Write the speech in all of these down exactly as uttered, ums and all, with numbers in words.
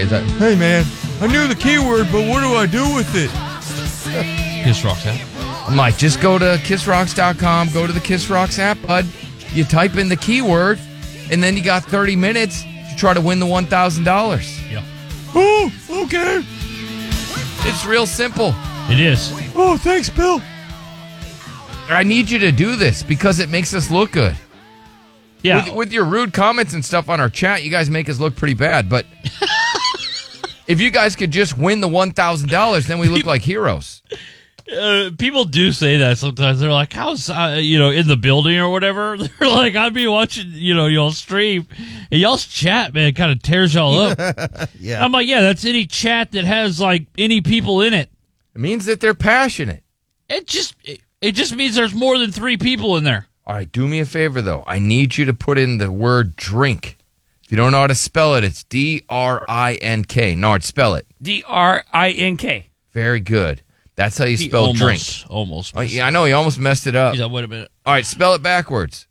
is that? Hey, man, I knew the keyword, but what do I do with it? Kiss Rocks app. I'm like, just go to kiss rocks dot com, go to the Kiss Rocks app, bud. You type in the keyword, and then you got thirty minutes to try to win the one thousand dollars. Yeah. Oh, okay. It's real simple. It is. Oh, thanks, Bill. I need you to do this because it makes us look good. Yeah. With, with your rude comments and stuff on our chat, you guys make us look pretty bad. But if you guys could just win the one thousand dollars, then we look like heroes. Uh, people do say that sometimes. They're like, how's, uh, you know, in the building or whatever. They're like, I'd be watching, you know, y'all stream. And y'all's chat, man, kind of tears y'all up. Yeah. I'm like, yeah, that's any chat that has, like, any people in it. It means that they're passionate. It just it, it just means there's more than three people in there. All right, do me a favor, though. I need you to put in the word drink. If you don't know how to spell it, it's D R I N K. Nard, spell it. D R I N K. Very good. That's how you He spell almost, drink. Almost. Oh, yeah, I know. He almost messed it up. He's like, wait a minute. All right, spell it backwards.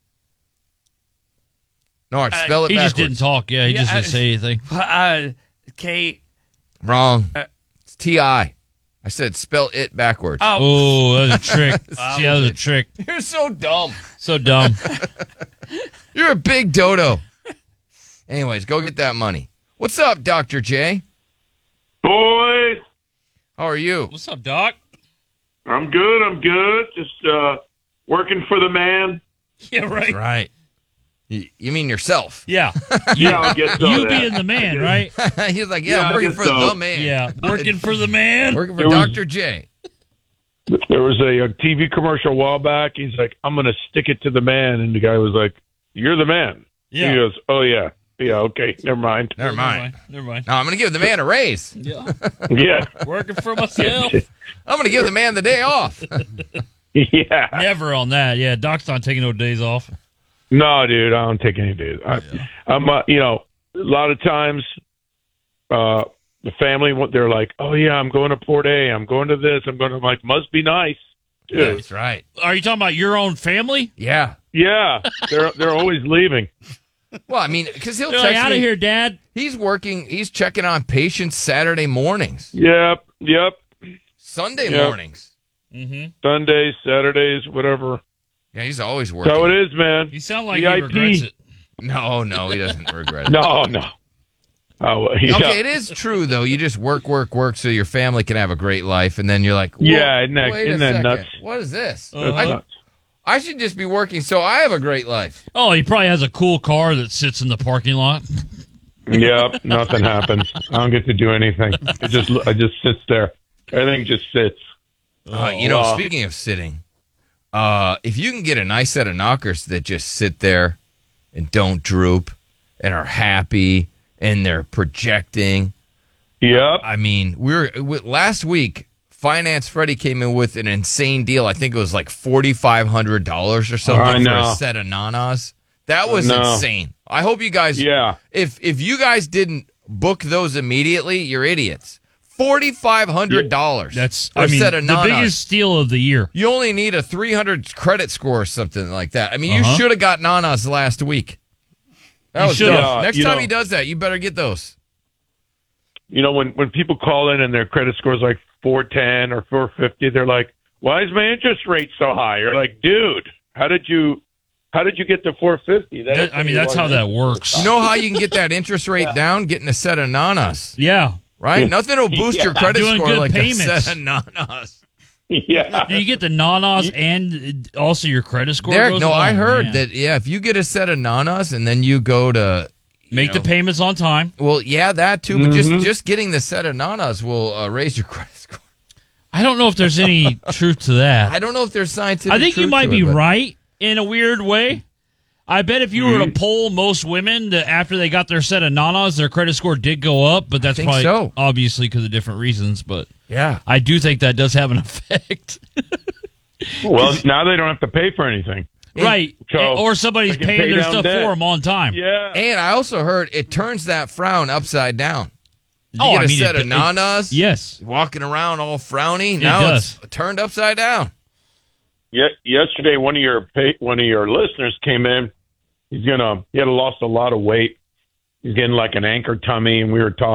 Nard, Uh, spell it He backwards. just didn't talk. Yeah, he Yeah, just didn't I- say anything. Uh, K. Wrong. Uh, It's T I. I said spell it backwards. Oh, Oh, that was a trick. See, that was a trick. You're so dumb. So dumb. You're a big dodo. Anyways, go get that money. What's up, Doctor J? Boys, How are you? What's up, Doc? I'm good. I'm good. Just uh, working for the man. Yeah, right. Right. You, you mean yourself? Yeah. Yeah, I guess so. You yeah. being the man, right? He's like, yeah, Yeah, I'm I working guess for so. the man. Yeah. Working for the man. Working for It was- Doctor J. There was a, a T V commercial a while back. He's like, I'm going to stick it to the man. And the guy was like, you're the man. Yeah. He goes, oh, yeah. Yeah, okay. Never mind. Never mind. Never mind. No, I'm going to give the man a raise. Yeah. Yeah. Working for myself. I'm going to give the man the day off. Yeah. Never on that. Yeah, Doc's not taking no days off. No, dude, I don't take any days. I, I'm, uh, you know, a lot of times uh, the family, they're like, oh, yeah, I'm going to Port A. I'm going to this. I'm going to, I'm like, must be nice. Dude. That's right. Are you talking about your own family? Yeah. Yeah. They're, they're always leaving. Well, I mean, because he'll They're text like, out me. of here, Dad. He's working. He's checking on patients Saturday mornings, Yep. Yep. Sunday Yep. mornings. Mm-hmm. Sundays, Saturdays, whatever. Yeah, he's always working. That's how it is, man. You sound like V I he P. regrets it. No, no, he doesn't regret it. No, no. Oh, yeah. Okay, it is true though. You just work, work, work, so your family can have a great life, and then you're like, Whoa, Yeah, isn't that- wait isn't a that second. nuts? What is this? Uh-huh. I, Nuts. I should just be working, so I have a great life. Oh, he probably has a cool car that sits in the parking lot. Yep, nothing happens. I don't get to do anything. It just, I just sits there. Everything just sits. Uh, you know, wow. speaking of sitting, uh, if you can get a nice set of knockers that just sit there and don't droop and are happy and they're projecting. Yep. I mean, we we're w- last week. Finance Freddy came in with an insane deal. I think it was like forty-five hundred dollars or something I for know. a set of nanas. That was No. insane. I hope you guys. Yeah. If if you guys didn't book those immediately, you're idiots. Forty-five hundred dollars. That's for I a mean set of the nanas. biggest steal of the year. You only need a three hundred credit score or something like that. I mean, you Uh-huh. should have got nanas last week. That You was should've. dumb. Uh, Next you time know- he does that, you better get those. You know, when, when people call in and their credit score is like four ten or four fifty, they're like, why is my interest rate so high? You're like, dude, how did you, how did you get to four fifty? That- I mean, that's how that works. You know how you can get that interest rate down? Getting a set of nanas. Yeah. Right? Nothing will boost your credit Doing score good like payments. a set of nanas. Yeah. Do you get the nanas and also your credit score? Derek, goes no, up? I heard Man. that, yeah, if you get a set of nanas and then you go to... you Make know, the payments on time. Well, yeah, that too, but Mm-hmm. just, just getting the set of nanas will uh, raise your credit score. I don't know if there's any truth to that. I don't know if there's scientific I think you truth might to be it, but- right in a weird way. I bet if you were Mm-hmm. to poll most women that after they got their set of nanas, their credit score did go up, but that's think probably so. obviously because of different reasons. But Yeah. I do think that does have an effect. Well, now they don't have to pay for anything. Right. So, or somebody's they can paying pay their down stuff debt. for them on time. Yeah. And I also heard it turns that frown upside down. You Oh, get I a mean, set it- of nanas, Yes. walking around all frowny. Now does. it's turned upside down. Ye- yesterday, one of your pa- one of your listeners came in. He's gonna he had lost a lot of weight. He's getting like an anchor tummy, and we were talking.